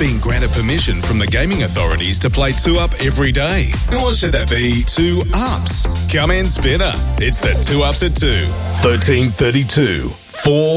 been granted permission from the gaming authorities to play 2-Up every day. Or should that be 2-Ups? Come in, Spinner. It's the 2-Ups at 2. 1332 4